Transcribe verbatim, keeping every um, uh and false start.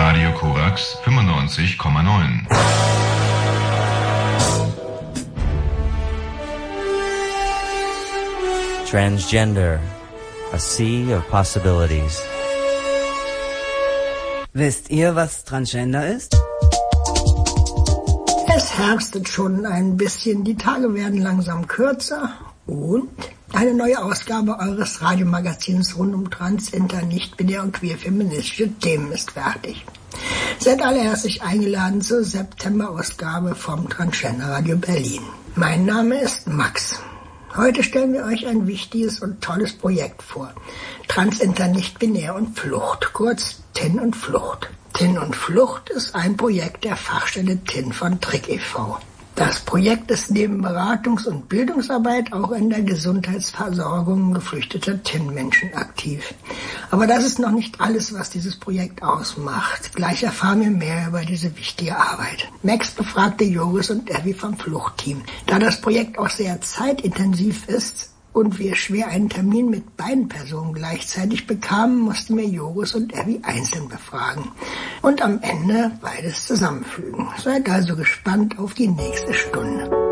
Radio Korax fünfundneunzig Komma neun. Transgender, a sea of possibilities. Wisst ihr, was Transgender ist? Es herbstet schon ein bisschen, die Tage werden langsam kürzer und eine neue Ausgabe eures Radiomagazins rund um Trans, Inter, Nicht-Binär und queer-feministische Themen ist fertig. Seid alle herzlich eingeladen zur September-Ausgabe vom Transgender Radio Berlin. Mein Name ist Max. Heute stellen wir euch ein wichtiges und tolles Projekt vor. Trans, Inter, Nicht-Binär und Flucht, kurz T I N und Flucht. T I N und Flucht ist ein Projekt der Fachstelle T I N von Trick e V Das Projekt ist neben Beratungs- und Bildungsarbeit auch in der Gesundheitsversorgung geflüchteter T I N-Menschen aktiv. Aber das ist noch nicht alles, was dieses Projekt ausmacht. Gleich erfahren wir mehr über diese wichtige Arbeit. Max befragte Joris und Erwi vom Fluchtteam. Da das Projekt auch sehr zeitintensiv ist und wir schwer einen Termin mit beiden Personen gleichzeitig bekamen, mussten wir Joris und Erwi einzeln befragen. Und am Ende beides zusammenfügen. Seid also gespannt auf die nächste Stunde.